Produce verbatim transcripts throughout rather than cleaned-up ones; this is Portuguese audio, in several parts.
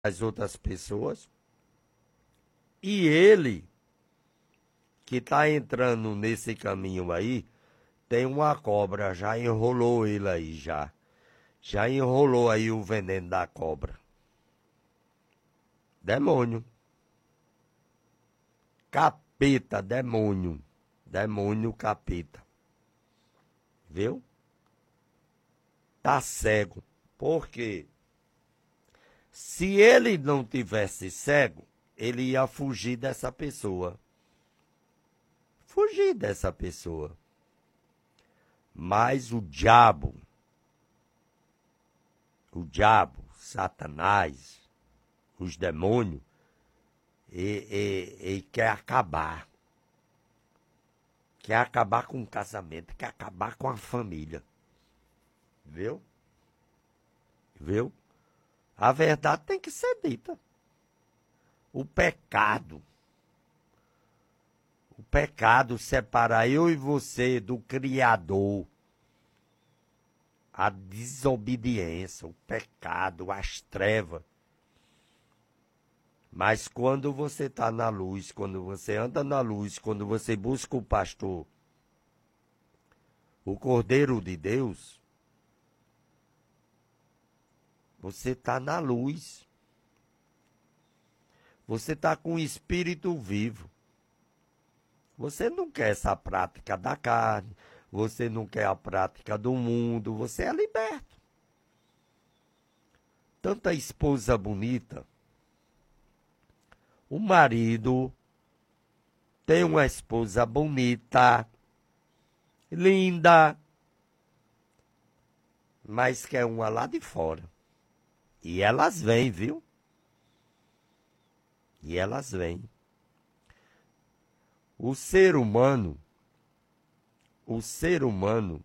as outras pessoas. E ele, que está entrando nesse caminho aí, tem uma cobra, já enrolou ele aí, já. Já enrolou aí o veneno da cobra. Demônio. Capeta, demônio. Demônio, capeta. Viu? Tá cego. Por quê? Se ele não tivesse cego, ele ia fugir dessa pessoa. Fugir dessa pessoa. Mas o diabo, o diabo, Satanás, os demônios, ele, ele, ele quer acabar. Quer acabar com o casamento, quer acabar com a família. Viu? Viu? A verdade tem que ser dita. O pecado. O pecado separa eu e você do Criador. A desobediência, o pecado, as trevas. Mas quando você está na luz, quando você anda na luz, quando você busca o pastor, o Cordeiro de Deus, você está na luz. Você está com o Espírito vivo. Você não quer essa prática da carne, você não quer a prática do mundo, você é liberto. Tanta esposa bonita. O marido tem uma esposa bonita, linda, mas quer uma lá de fora. E elas vêm, viu? E elas vêm. O ser humano, o ser humano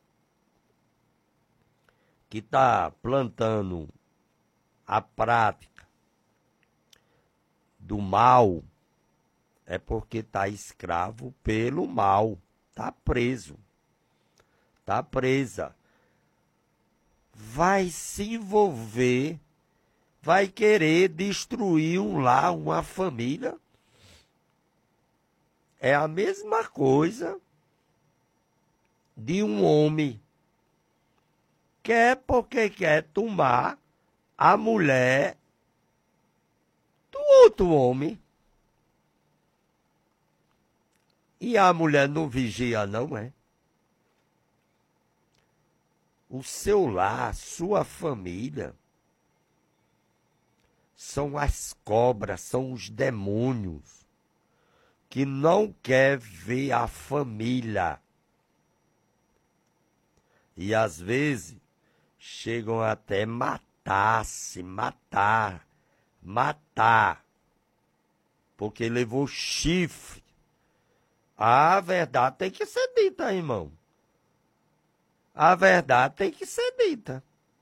que está plantando a prática do mal, é porque está escravo pelo mal, está preso, está presa. Vai se envolver, vai querer destruir um lar, uma família. É a mesma coisa de um homem. Quer porque quer tomar a mulher do outro homem. E a mulher não vigia, não é? O seu lar, sua família, são as cobras, são os demônios que não quer ver a família. E às vezes chegam até matar-se, matar, matar, porque levou chifre. A verdade tem que ser dita, irmão. A verdade tem que ser dita.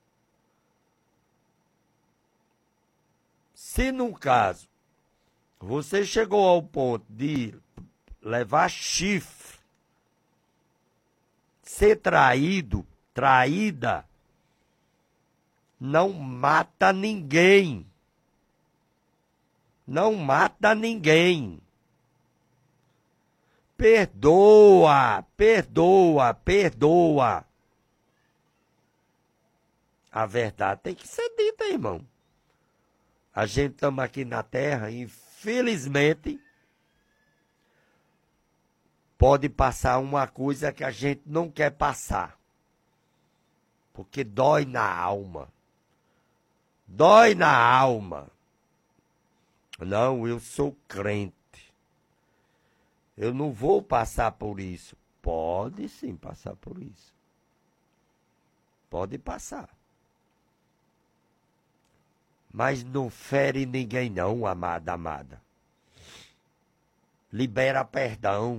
Se no caso você chegou ao ponto de levar chifre, ser traído, traída, não mata ninguém. Não mata ninguém. Perdoa, perdoa, perdoa. A verdade tem que ser dita, irmão. A gente estamos aqui na terra, infelizmente, pode passar uma coisa que a gente não quer passar. Porque dói na alma. Dói na alma. Não, eu sou crente. Eu não vou passar por isso. Pode sim passar por isso. Pode passar. Mas não fere ninguém não, amada, amada. Libera perdão.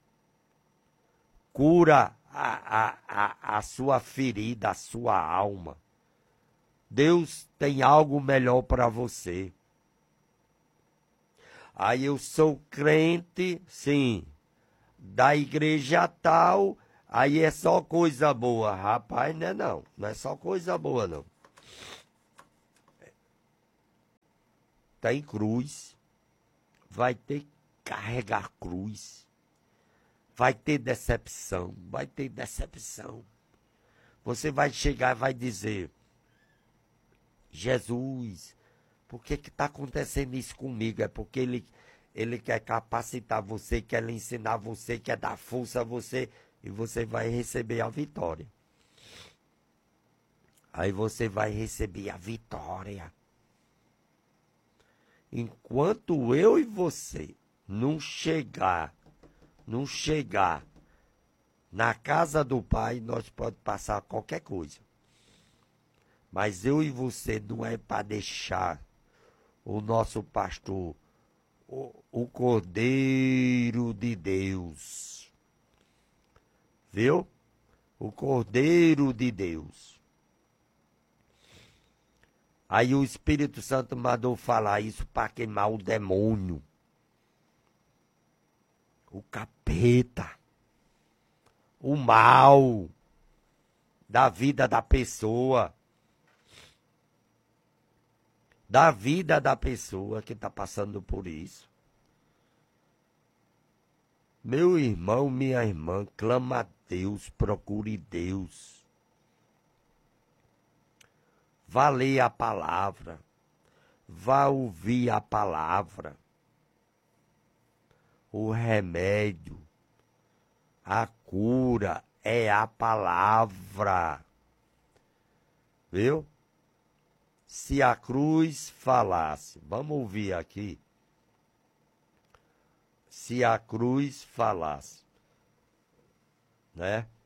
Cura a, a, a, a sua ferida, a sua alma. Deus tem algo melhor para você. Aí eu sou crente, sim, da igreja tal, aí é só coisa boa. Rapaz, não é não, não é só coisa boa não. tem cruz, vai ter que carregar cruz. Vai ter decepção, vai ter decepção. Você vai chegar e vai dizer, Jesus, por que que está acontecendo isso comigo? É porque ele, ele quer capacitar você, quer lhe ensinar você, quer dar força a você, e você vai receber a vitória. Aí você vai receber a vitória. Enquanto eu e você não chegar, não chegar na casa do Pai, nós pode passar qualquer coisa. Mas eu e você não é para deixar o nosso pastor, o, o Cordeiro de Deus. Viu? O Cordeiro de Deus. Aí o Espírito Santo mandou falar isso para queimar o demônio. O capeta. O mal da vida da pessoa. Da vida da pessoa que está passando por isso. Meu irmão, minha irmã, clama a Deus, procure Deus. Vá ler a palavra. Vá ouvir a palavra. O remédio, a cura é a palavra. Viu? Se a cruz falasse, vamos ouvir aqui. Se a cruz falasse, né?